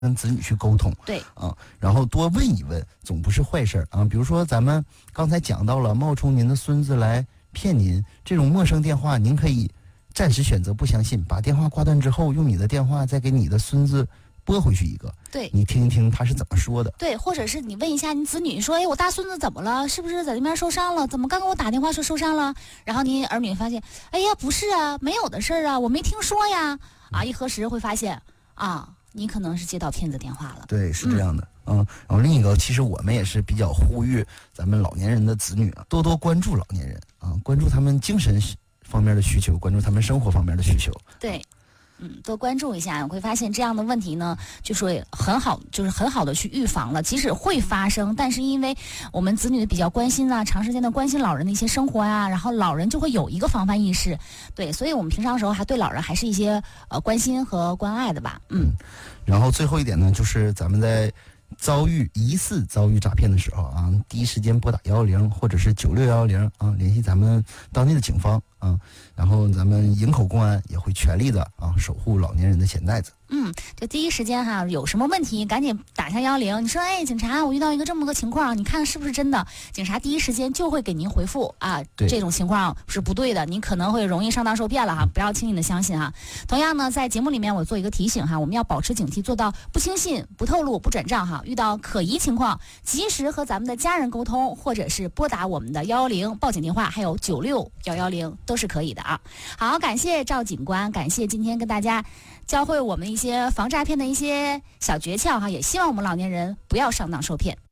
跟子女去沟通。 对然后多问一问，总不是坏事啊。比如说咱们刚才讲到了冒充您的孙子来骗您，这种陌生电话，您可以暂时选择不相信，把电话挂断之后，用你的电话再给你的孙子拨回去一个， 对， 你听一听他是怎么说的。 对，或者是你问一下你子女说，哎，我大孙子怎么了？是不是在那边受伤了？怎么刚给我打电话说受伤了？然后你儿女发现，哎呀，不是啊，没有的事儿啊，我没听说呀。一核实会发现你可能是接到骗子电话了。 对，是这样的。然后另一个，其实我们也是比较呼吁咱们老年人的子女多多关注老年人关注他们精神方面的需求，关注他们生活方面的需求。 对。多关注一下，我会发现这样的问题呢，就是很好的去预防了。即使会发生，但是因为我们子女比较关心长时间的关心老人的一些生活然后老人就会有一个防范意识。对，所以我们平常的时候还对老人还是一些关心和关爱的吧。 然后最后一点呢，就是咱们在疑似遭遇诈骗的时候第一时间拨打110或者是9610联系咱们当地的警方然后咱们营口公安也会全力的守护老年人的钱袋子。 就第一时间有什么问题赶紧打下110。你说，哎，警察，我遇到一个这么个情况，你看是不是真的？警察第一时间就会给您回复这种情况是不对的，你可能会容易上当受骗了不要轻易的相信同样呢，在节目里面我做一个提醒我们要保持警惕，做到不轻信、不透露、不转账遇到可疑情况，及时和咱们的家人沟通，或者是拨打我们的110报警电话，还有96110都是可以的好，感谢赵警官，感谢今天跟大家教会我们一些防诈骗的一些小诀窍也希望我们老年人不要上当受骗。